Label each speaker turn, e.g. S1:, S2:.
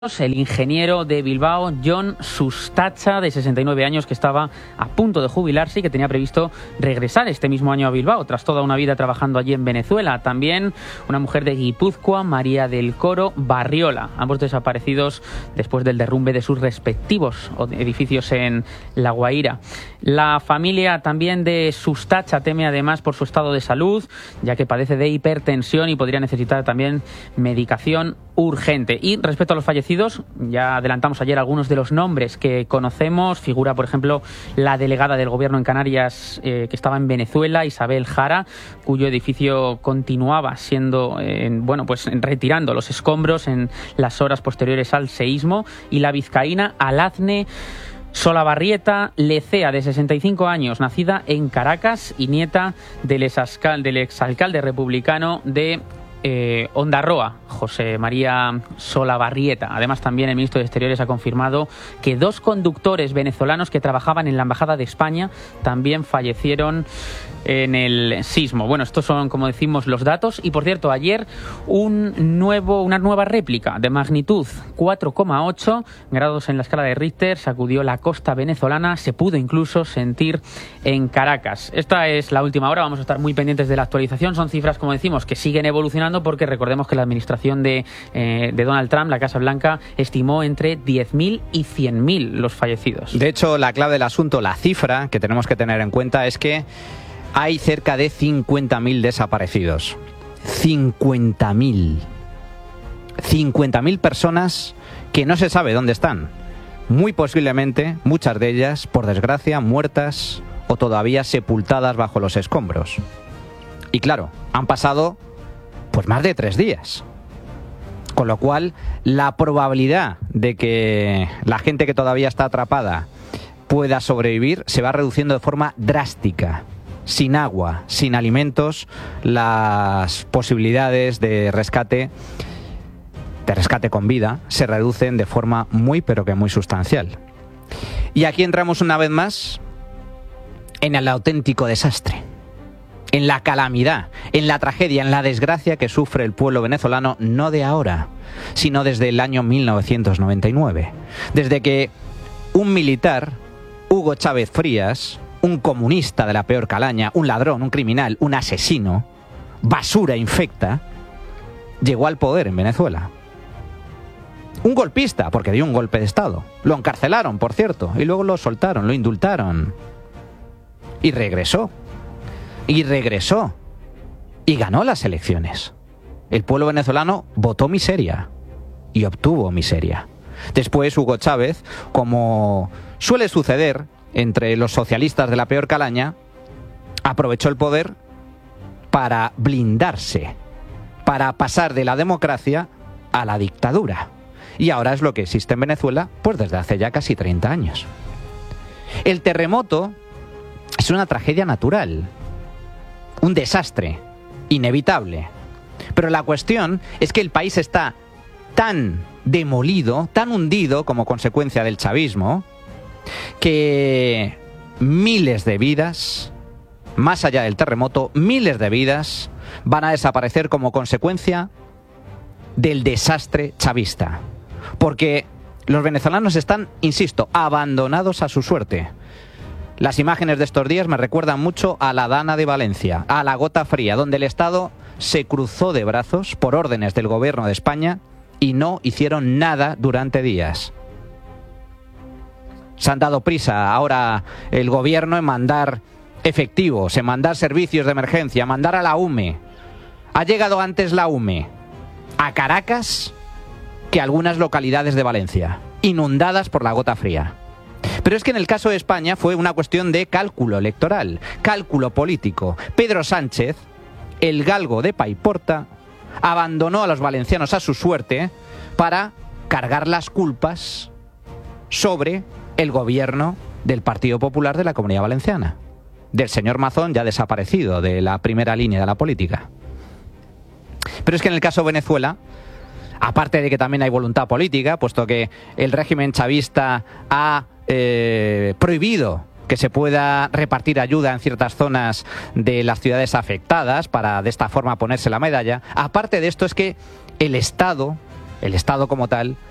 S1: El ingeniero de Bilbao, Jon Sustacha, de 69 años, que estaba a punto de jubilarse y que tenía previsto regresar este mismo año a Bilbao, tras toda una vida trabajando allí en Venezuela. También una mujer de Guipúzcoa, María del Coro Barriola, ambos desaparecidos después del derrumbe de sus respectivos edificios en La Guaira. La familia también de Sustacha teme además por su estado de salud, ya que padece de hipertensión y podría necesitar también medicación urgente. Y respecto a los fallecidos, ya adelantamos ayer algunos de los nombres que conocemos. Figura, por ejemplo, la delegada del gobierno en Canarias que estaba en Venezuela, Isabel Jara, cuyo edificio continuaba siendo, retirando los escombros en las horas posteriores al seísmo. Y la vizcaína Alazne Solabarrieta Lecea, de 65 años, nacida en Caracas y nieta del exalcalde republicano de Ondarroa, José María Solabarrieta. Además, también el ministro de Exteriores ha confirmado que 2 conductores venezolanos que trabajaban en la Embajada de España también fallecieron en el sismo. Bueno, estos son, como decimos, los datos. Y, por cierto, ayer una nueva réplica de magnitud 4,8 grados en la escala de Richter sacudió la costa venezolana. Se pudo incluso sentir en Caracas. Esta es la última hora. Vamos a estar muy pendientes de la actualización. Son cifras, como decimos, que siguen evolucionando, porque recordemos que la administración de Donald Trump, la Casa Blanca, estimó entre 10.000 y 100.000 los fallecidos.
S2: De hecho, la clave del asunto, la cifra que tenemos que tener en cuenta es que hay cerca de 50.000 desaparecidos. 50.000. 50.000 personas que no se sabe dónde están. Muy posiblemente, muchas de ellas, por desgracia, muertas o todavía sepultadas bajo los escombros. Y claro, han pasado pues más de 3 días. Con lo cual, la probabilidad de que la gente que todavía está atrapada pueda sobrevivir se va reduciendo de forma drástica. Sin agua, sin alimentos, las posibilidades de rescate con vida se reducen de forma muy, pero que muy sustancial. Y aquí entramos una vez más en el auténtico desastre, en la calamidad, en la tragedia, en la desgracia que sufre el pueblo venezolano, no de ahora, sino desde el año 1999. Desde que un militar, Hugo Chávez Frías, un comunista de la peor calaña, un ladrón, un criminal, un asesino, basura infecta, llegó al poder en Venezuela. Un golpista, porque dio un golpe de Estado. Lo encarcelaron, por cierto, y luego lo soltaron, lo indultaron. Y regresó. Y ganó las elecciones. El pueblo venezolano votó miseria y obtuvo miseria. Después Hugo Chávez, como suele suceder entre los socialistas de la peor calaña, aprovechó el poder para blindarse, para pasar de la democracia a la dictadura. Y ahora es lo que existe en Venezuela pues desde hace ya casi 30 años. El terremoto es una tragedia natural, un desastre inevitable. Pero la cuestión es que el país está tan demolido, tan hundido como consecuencia del chavismo, que miles de vidas, más allá del terremoto, miles de vidas van a desaparecer como consecuencia del desastre chavista. Porque los venezolanos están, insisto, abandonados a su suerte. Las imágenes de estos días me recuerdan mucho a la Dana de Valencia, a la Gota Fría, donde el Estado se cruzó de brazos por órdenes del gobierno de España y no hicieron nada durante días. Se han dado prisa ahora el gobierno en mandar efectivos, en mandar servicios de emergencia, mandar a la UME. Ha llegado antes la UME a Caracas que algunas localidades de Valencia, inundadas por la Gota Fría. Pero es que en el caso de España fue una cuestión de cálculo electoral, cálculo político. Pedro Sánchez, el galgo de Paiporta, abandonó a los valencianos a su suerte para cargar las culpas sobre el gobierno del Partido Popular de la Comunidad Valenciana, del señor Mazón, ya desaparecido de la primera línea de la política. Pero es que en el caso de Venezuela, aparte de que también hay voluntad política, puesto que el régimen chavista ha prohibido que se pueda repartir ayuda en ciertas zonas de las ciudades afectadas para de esta forma ponerse la medalla, aparte de esto es que el Estado como tal